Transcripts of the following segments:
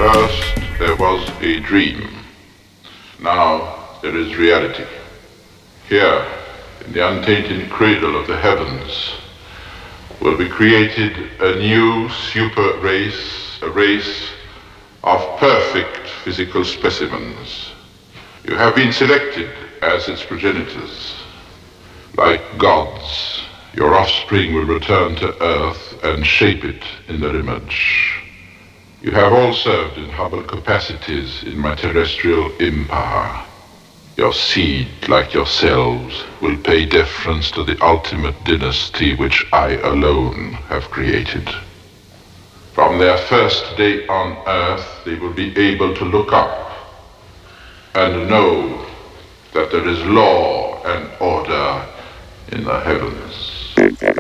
First, there was a dream. Now, there is reality. Here, in the untainted cradle of the heavens, will be created a new super race, a race of perfect physical specimens. You have been selected as its progenitors. Like gods, your offspring will return to Earth and shape it in their image. You have all served in humble capacities in my terrestrial empire. Your seed, like yourselves, will pay deference to the ultimate dynasty which I alone have created. From their first day on Earth, they will be able to look up and know that there is law and order in the heavens.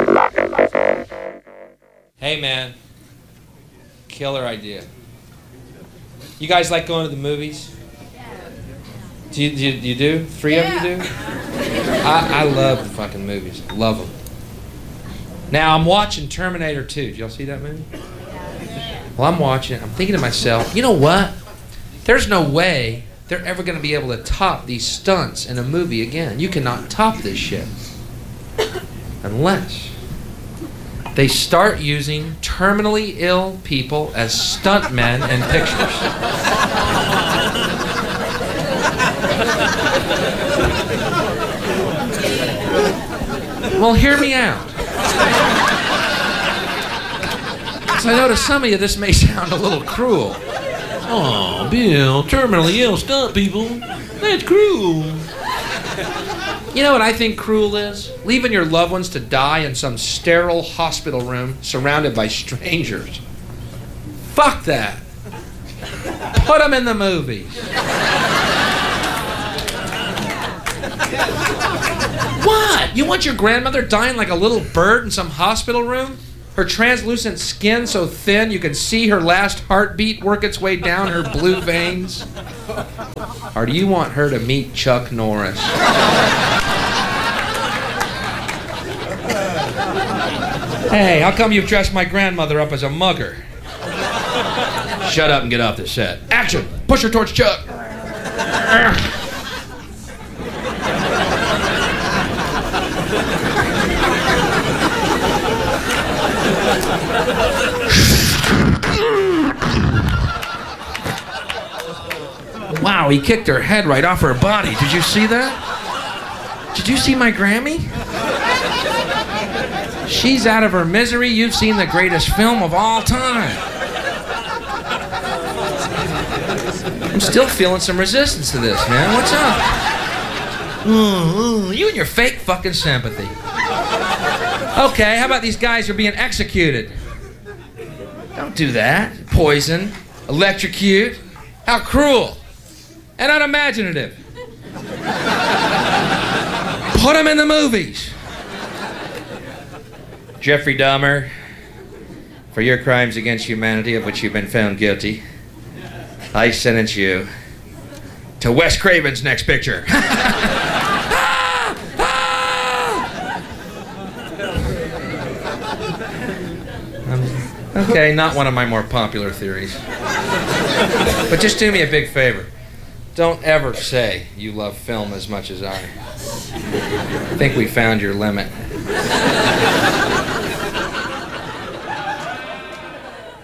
Hey man, killer idea. You guys like going to the movies? Do you do? Three of you do? I love the fucking movies. Love them. Now I'm watching Terminator 2. Did y'all see that movie? Well, I'm thinking to myself, you know what? There's no way they're ever going to be able to top these stunts in a movie again. You cannot top this shit. Unless they start using terminally ill people as stuntmen in pictures. Well, hear me out. So I know to some of you this may sound a little cruel. Oh, Bill, terminally ill stunt people. That's cruel. You know what I think cruel is? Leaving your loved ones to die in some sterile hospital room surrounded by strangers. Fuck that. Put them in the movie. What? You want your grandmother dying like a little bird in some hospital room? Her translucent skin so thin you can see her last heartbeat work its way down her blue veins? Or do you want her to meet Chuck Norris? Hey, how come you've dressed my grandmother up as a mugger? Shut up and get off the set. Action! Push her towards Chuck! Wow, he kicked her head right off her body. Did you see that? Did you see my Grammy? She's out of her misery. You've seen the greatest film of all time. I'm still feeling some resistance to this, man. What's up? You and your fake fucking sympathy. Okay, how about these guys who are being executed? Don't do that. Poison, electrocute. How cruel and unimaginative. Put them in the movies. Jeffrey Dahmer, for your crimes against humanity of which you've been found guilty, I sentence you to Wes Craven's next picture. Okay, not one of my more popular theories. But just do me a big favor. Don't ever say you love film as much as I. I think we found your limit.